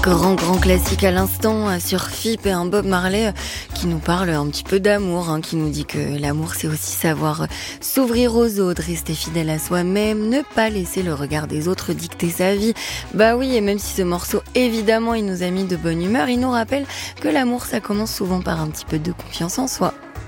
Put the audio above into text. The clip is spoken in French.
Grand classique à l'instant sur FIP et un Bob Marley qui nous parle un petit peu d'amour, qui nous dit que l'amour c'est aussi savoir s'ouvrir aux autres, rester fidèle à soi-même, ne pas laisser le regard des autres dicter sa vie. Bah oui, et même si ce morceau évidemment il nous a mis de bonne humeur, il nous rappelle que l'amour ça commence souvent par un petit peu de confiance en soi.